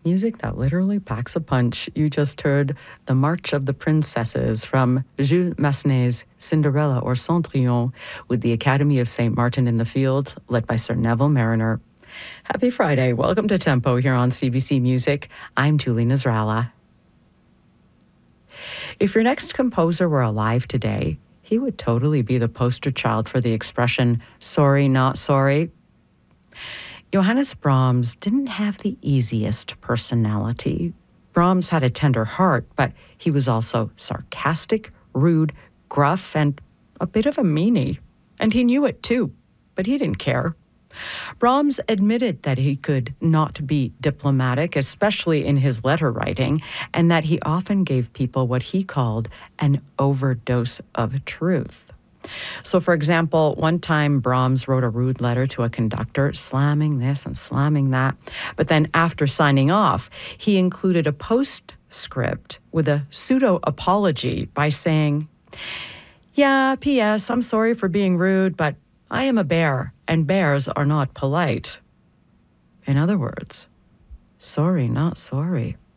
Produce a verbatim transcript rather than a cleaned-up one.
Music that literally packs a punch. You just heard The March of the Princesses from Jules Massenet's Cinderella or Cendrillon with the Academy of Saint Martin in the Fields, led by Sir Neville Mariner. Happy Friday. Welcome to Tempo here on C B C Music. I'm Julie Nasrallah. If your next composer were alive today, he would totally be the poster child for the expression, sorry, not sorry. Johannes Brahms didn't have the easiest personality. Brahms had a tender heart, but he was also sarcastic, rude, gruff, and a bit of a meanie. And he knew it too, but he didn't care. Brahms admitted that he could not be diplomatic, especially in his letter writing, and that he often gave people what he called an overdose of truth. So, for example, one time Brahms wrote a rude letter to a conductor, slamming this and slamming that. But then after signing off, he included a postscript with a pseudo-apology by saying, yeah, P S, I'm sorry for being rude, but I am a bear, and bears are not polite. In other words, sorry, not sorry.